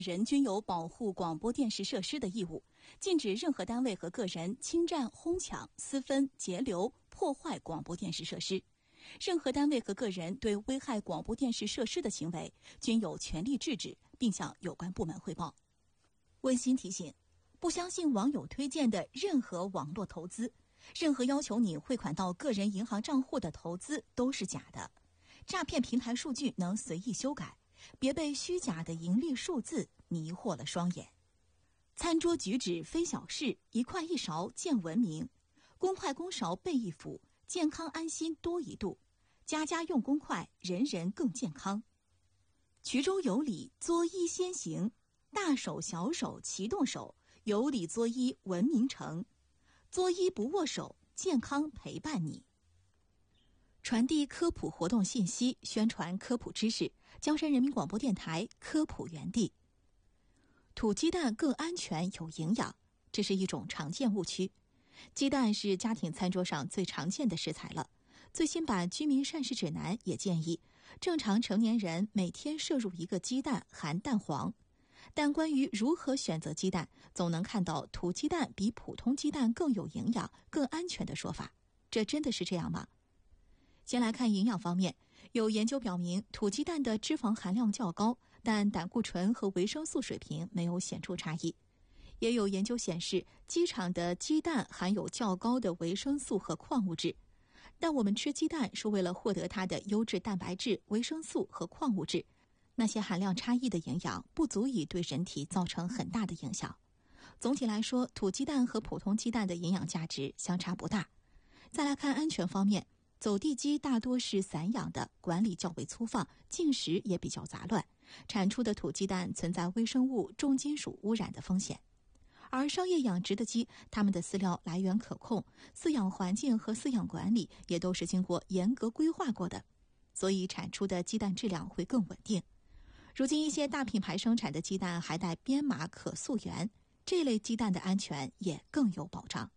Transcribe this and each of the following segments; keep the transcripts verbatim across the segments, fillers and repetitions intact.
人均有保护广播电视设施的义务，禁止任何单位和个人侵占、哄抢、私分、截留、破坏广播电视设施。任何单位和个人对危害广播电视设施的行为，均有权利制止，并向有关部门汇报。温馨提醒：不相信网友推荐的任何网络投资，任何要求你汇款到个人银行账户的投资都是假的。诈骗平台数据能随意修改，别被虚假的盈利数字迷惑了双眼。餐桌举止非小事，一筷一勺见文明。公筷公勺备一辅，健康安心多一度。家家用公筷，人人更健康。衢州有礼，作揖先行。大手小手齐动手，有礼作揖文明成。作揖不握手，健康陪伴你。传递科普活动信息，宣传科普知识。江山人民广播电台科普园地。土鸡蛋更安全有营养，这是一种常见误区。鸡蛋是家庭餐桌上最常见的食材了。最新版居民膳食指南也建议，正常成年人每天摄入一个鸡蛋含蛋黄。但关于如何选择鸡蛋，总能看到土鸡蛋比普通鸡蛋更有营养、更安全的说法。这真的是这样吗？先来看营养方面，有研究表明，土鸡蛋的脂肪含量较高，但胆固醇和维生素水平没有显著差异。也有研究显示，鸡场的鸡蛋含有较高的维生素和矿物质。但我们吃鸡蛋是为了获得它的优质蛋白质、维生素和矿物质，那些含量差异的营养不足以对人体造成很大的影响。总体来说，土鸡蛋和普通鸡蛋的营养价值相差不大。再来看安全方面，走地鸡大多是散养的，管理较为粗放，进食也比较杂乱，产出的土鸡蛋存在微生物、重金属污染的风险。而商业养殖的鸡，它们的饲料来源可控，饲养环境和饲养管理也都是经过严格规划过的，所以产出的鸡蛋质量会更稳定。如今一些大品牌生产的鸡蛋还带编码可溯源，这类鸡蛋的安全也更有保障。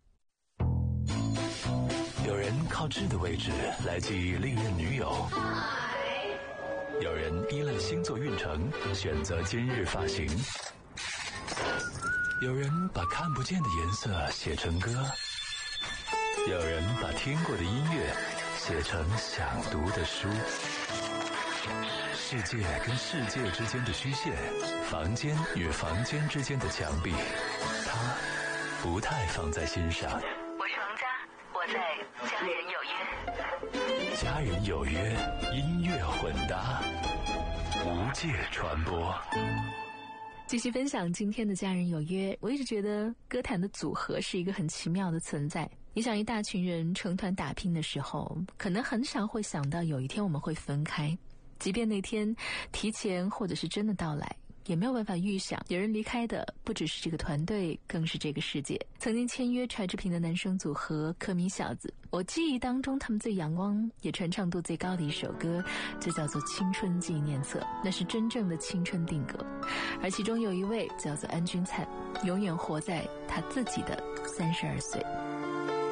有人靠智的位置来记忆历任女友，有人依赖星座运程选择今日发型，有人把看不见的颜色写成歌，有人把听过的音乐写成想读的书。世界跟世界之间的虚线，房间与房间之间的墙壁，他不太放在心上。 我是王佳，我在家人有约。 家人有约，音乐混搭，无界传播。 继续分享今天的家人有约。我一直觉得歌坛的组合是一个很奇妙的存在。你想一大群人成团打拼的时候，可能很少会想到有一天我们会分开，即便那天提前或者是真的到来，也没有办法预想有人离开的不只是这个团队，更是这个世界。曾经签约柴智屏的男生组合科米小子，我记忆当中他们最阳光也传唱度最高的一首歌就叫做青春纪念册，那是真正的青春定格。而其中有一位叫做安钧璨，永远活在他自己的三十二岁。